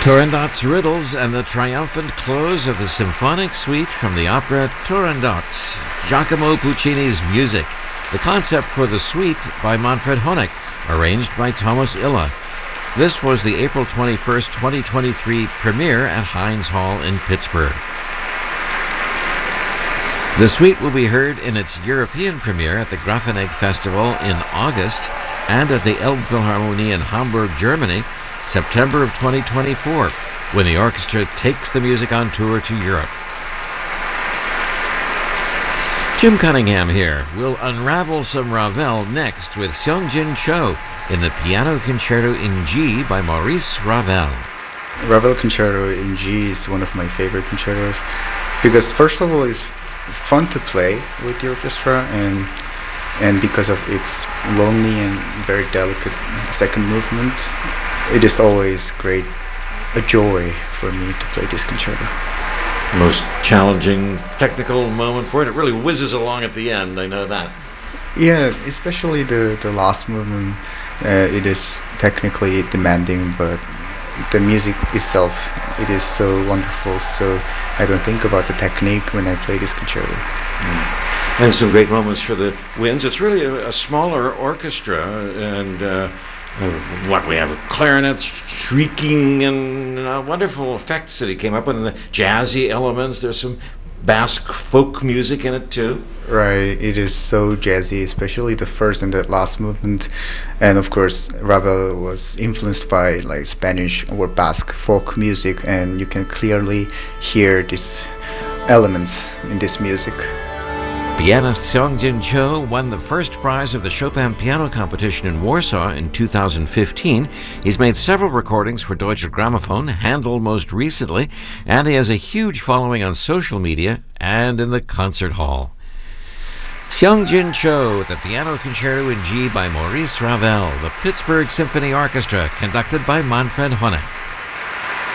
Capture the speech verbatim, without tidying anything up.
Turandot's Riddles and the triumphant close of the symphonic suite from the opera Turandot, Giacomo Puccini's music. The concept for the suite by Manfred Honeck, arranged by Thomas Illa. This was the April twenty-first, twenty twenty-three premiere at Heinz Hall in Pittsburgh. The suite will be heard in its European premiere at the Grafenegg Festival in August and at the Elbphilharmonie in Hamburg, Germany, September of twenty twenty-four, when the orchestra takes the music on tour to Europe. Jim Cunningham here. We'll unravel some Ravel next with Seong-Jin Cho in the Piano Concerto in G by Maurice Ravel. Ravel Concerto in G is one of my favorite concertos because, first of all, it's fun to play with the orchestra, and and because of its lonely and very delicate second movement, it is always great, a joy for me to play this concerto. Most challenging technical moment for it. It really whizzes along at the end, I know that. Yeah, especially the, the last movement. Uh, it is technically demanding, but the music itself, it is so wonderful, so I don't think about the technique when I play this concerto. Mm. And some great moments for the winds. It's really a, a smaller orchestra, and uh, uh, what we have clarinets shrieking and uh, wonderful effects that he came up with, and the jazzy elements. There's some Basque folk music in it too. Right, it is so jazzy, especially the first and the last movement. And of course, Ravel was influenced by like Spanish or Basque folk music, and you can clearly hear these elements in this music. Pianist Seong-Jin Cho won the first prize of the Chopin Piano Competition in Warsaw in two thousand fifteen. He's made several recordings for Deutsche Grammophon, Handel most recently, and he has a huge following on social media and in the concert hall. Seong-Jin Cho, the Piano Concerto in G by Maurice Ravel, the Pittsburgh Symphony Orchestra, conducted by Manfred Honeck.